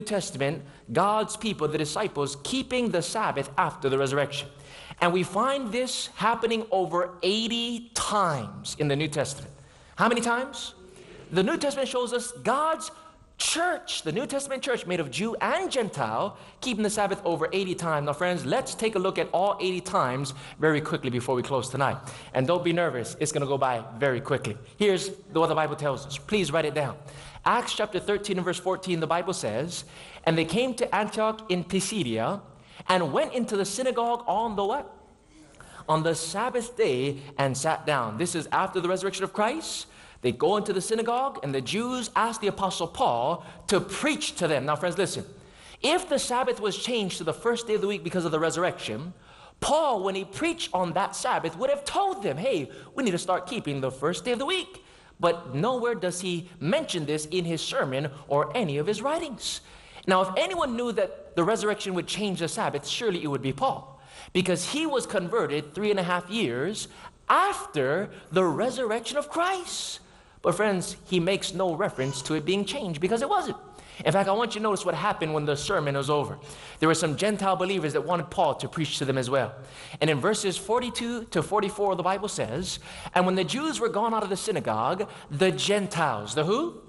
Testament, God's people, the disciples, keeping the Sabbath after the resurrection. And we find this happening over 80 times in the New Testament. How many times? The New Testament shows us God's church, the New Testament church made of Jew and Gentile, keeping the Sabbath over 80 times. Now friends, let's take a look at all 80 times very quickly before we close tonight. And don't be nervous, it's going to go by very quickly. Here's what the Bible tells us. Please write it down. Acts chapter 13 and verse 14, the Bible says, and they came to Antioch in Pisidia and went into the synagogue on the what? On the Sabbath day and sat down. This is after the resurrection of Christ. They go into the synagogue and the Jews asked the Apostle Paul to preach to them. Now friends, listen. If the Sabbath was changed to the first day of the week because of the resurrection, Paul, when he preached on that Sabbath, would have told them, hey, we need to start keeping the first day of the week. But nowhere does he mention this in his sermon or any of his writings. Now, if anyone knew that the resurrection would change the Sabbath, surely it would be Paul, because he was converted 3.5 years after the resurrection of Christ. But friends, he makes no reference to it being changed because it wasn't. In fact, I want you to notice what happened when the sermon was over. There were some Gentile believers that wanted Paul to preach to them as well. And in verses 42 to 44, the Bible says, and when the Jews were gone out of the synagogue, the Gentiles, the who?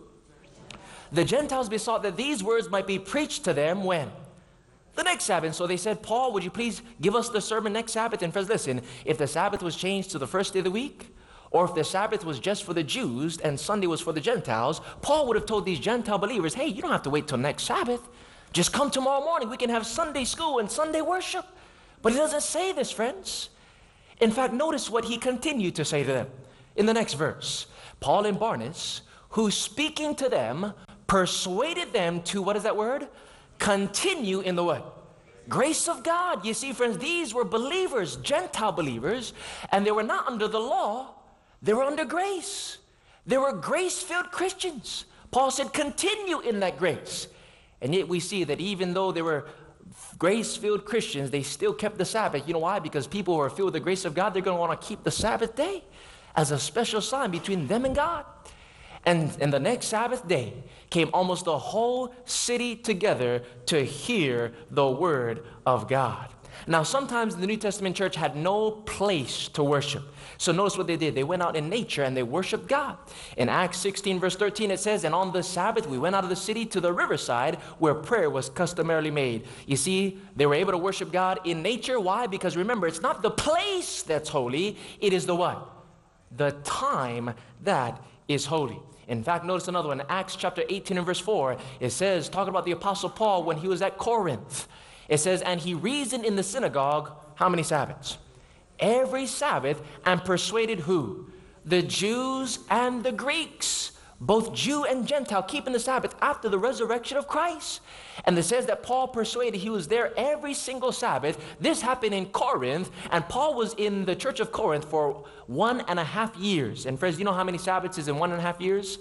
The Gentiles besought that these words might be preached to them when? The next Sabbath. So they said, Paul, would you please give us the sermon next Sabbath? And friends, listen, if the Sabbath was changed to the first day of the week, or if the Sabbath was just for the Jews and Sunday was for the Gentiles, Paul would have told these Gentile believers, hey, you don't have to wait till next Sabbath. Just come tomorrow morning. We can have Sunday school and Sunday worship. But he doesn't say this, friends. In fact, notice what he continued to say to them in the next verse. Paul and Barnabas, who speaking to them, persuaded them to, what is that word? Continue in the what? Grace of God. You see, friends, these were believers, Gentile believers, and they were not under the law. They were under grace. They were grace-filled Christians. Paul said, continue in that grace. And yet we see that even though they were grace-filled Christians, they still kept the Sabbath. You know why? Because people who are filled with the grace of God, they're going to want to keep the Sabbath day as a special sign between them and God. And the next Sabbath day came almost the whole city together to hear the word of God. Now, sometimes the New Testament church had no place to worship. So notice what they did. They went out in nature and they worshiped God. In Acts 16 verse 13 it says, and on the Sabbath we went out of the city to the riverside where prayer was customarily made. You see, they were able to worship God in nature. Why? Because remember, it's not the place that's holy. It is the what? The time that is holy. In fact, notice another one. Acts chapter 18 and verse 4, it says, talking about the Apostle Paul when he was at Corinth. It says, and he reasoned in the synagogue, how many Sabbaths? Every Sabbath, and persuaded who? The Jews and the Greeks, both Jew and Gentile, keeping the Sabbath after the resurrection of Christ. And it says that Paul persuaded, he was there every single Sabbath. This happened in Corinth, and Paul was in the church of Corinth for 1.5 years. And friends, you know how many Sabbaths is in 1.5 years?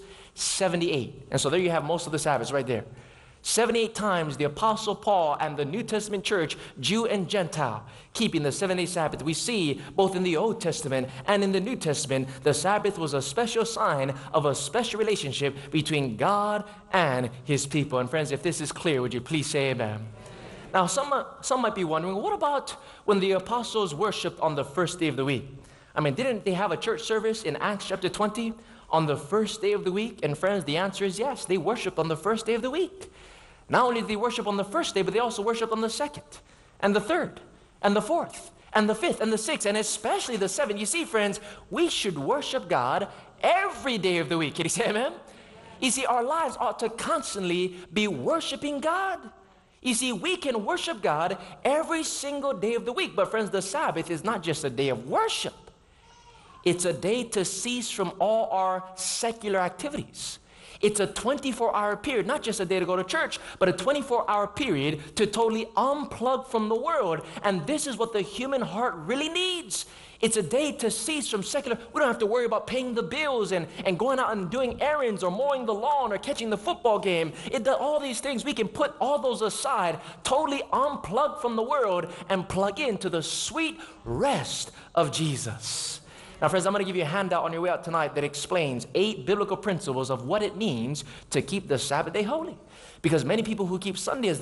78. And so there you have most of the Sabbaths right there. 78 times the Apostle Paul and the New Testament church, Jew and Gentile, keeping the 7-day Sabbath. We see both in the Old Testament and in the New Testament, the Sabbath was a special sign of a special relationship between God and his people. And friends, if this is clear, would you please say amen? Now, some might be wondering, what about when the apostles worshiped on the first day of the week? I mean, didn't they have a church service in Acts chapter 20 on the first day of the week? And friends, the answer is yes, they worshiped on the first day of the week. Not only did they worship on the first day, but they also worshiped on the second, and the third, and the fourth, and the fifth, and the sixth, and especially the seventh. You see, friends, we should worship God every day of the week. Can you say amen? You see, our lives ought to constantly be worshiping God. You see, we can worship God every single day of the week. But friends, the Sabbath is not just a day of worship. It's a day to cease from all our secular activities. It's a 24-hour period, not just a day to go to church, but a 24-hour period to totally unplug from the world. And this is what the human heart really needs. It's a day to cease from secular. We don't have to worry about paying the bills and going out and doing errands or mowing the lawn or catching the football game. It does all these things. We can put all those aside, totally unplug from the world and plug into the sweet rest of Jesus. Now, friends, I'm going to give you a handout on your way out tonight that explains 8 biblical principles of what it means to keep the Sabbath day holy. Because many people who keep Sunday as